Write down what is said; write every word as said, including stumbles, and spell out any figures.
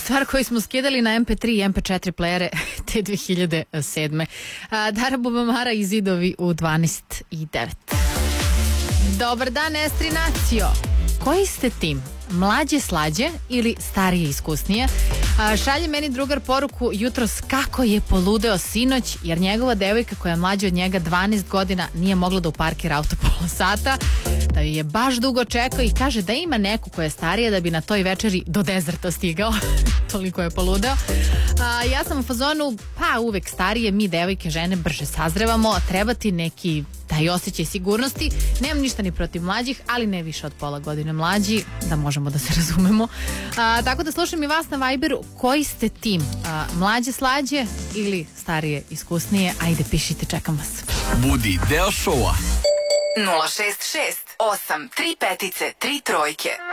stvar koju smo skidali na em pe tri i em pe četiri playere te dve hiljade sedme. Dara Bubamara i Zidovi u dvanaest i devet. Dobar dan, Estri Nacio. Koji ste tim? Mlađe slađe ili starije iskusnije? A, šalje meni drugar poruku jutros kako je poludeo sinoć jer njegova devojka koja je mlađa od njega dvanaest godina nije mogla da uparkira auto pola sata, da ju je baš dugo čekao i kaže da ima neku koja je starija da bi na toj večeri do dezerta stigao. Toliko je poludeo. A, ja sam u fazonu, pa uvek starije, mi devojke, žene brže sazrevamo, treba ti neki taj osjećaj sigurnosti. Nemam ništa ni protiv mlađih, ali ne više od pola godine mlađi, da možemo da se razumemo. A, tako da slušam i vas na Viberu, koji ste tim? A, mlađe slađe ili starije iskusnije? Ajde, pišite, čekam vas. Budi deo šova. nula šest šest osam tri pet tri trojke.